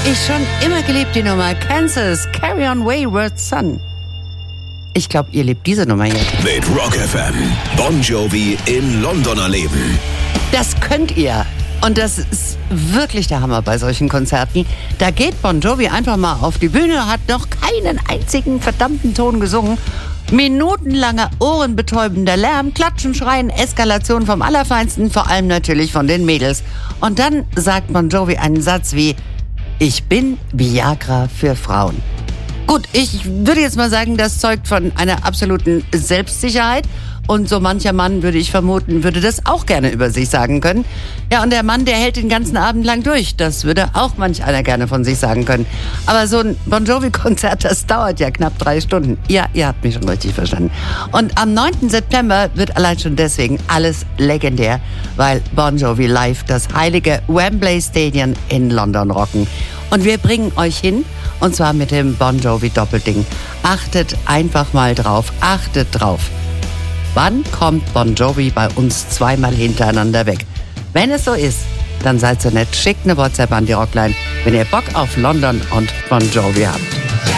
Ich schon immer geliebt die Nummer Kansas, Carry On Wayward Son. Ich glaube, ihr liebt diese Nummer jetzt. Mit Rock FM. Bon Jovi in London erleben. Das könnt ihr. Und das ist wirklich der Hammer bei solchen Konzerten. Da geht Bon Jovi einfach mal auf die Bühne, hat noch keinen einzigen verdammten Ton gesungen. Minutenlanger, ohrenbetäubender Lärm, Klatschen, Schreien, Eskalation vom Allerfeinsten, vor allem natürlich von den Mädels. Und dann sagt Bon Jovi einen Satz wie: Ich bin Viagra für Frauen. Gut, ich würde jetzt mal sagen, das zeugt von einer absoluten Selbstsicherheit. Und so mancher Mann, würde ich vermuten, würde das auch gerne über sich sagen können. Ja, und der Mann, der hält den ganzen Abend lang durch. Das würde auch manch einer gerne von sich sagen können. Aber so ein Bon Jovi-Konzert, das dauert ja knapp 3 Stunden. Ja, ihr habt mich schon richtig verstanden. Und am 9. September wird allein schon deswegen alles legendär, weil Bon Jovi live das heilige Wembley Stadium in London rocken. Und wir bringen euch hin, und zwar mit dem Bon Jovi Doppelding. Achtet einfach mal drauf, achtet drauf. Wann kommt Bon Jovi bei uns zweimal hintereinander weg? Wenn es so ist, dann seid so nett, schickt eine WhatsApp an die Rockline, wenn ihr Bock auf London und Bon Jovi habt.